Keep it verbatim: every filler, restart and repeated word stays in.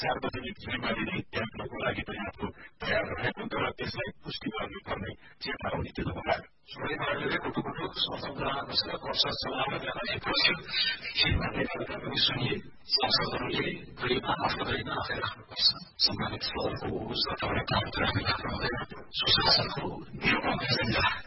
सार्वजनिक जिम्मेवारीले त्याग्नको लागि पनि आफू तयार रहेको तर त्यसलाई पुष्टि गर्नुपर्ने चेतनावली दिनुभयो। छोरीमाहरूले कुटुकुटुक समर्थन गराएको छ वर्ष चलाउन जाने पर्यो के भन्ने कुरा पनि सुनिए। सांसदहरूले गरीबमा आफ्नो गरीबमा आफै राख्नुपर्छ। सम्मानित सदनको उच्चतम काम राख्नु हुँदैन। सुशासनको नियम एजेन्डा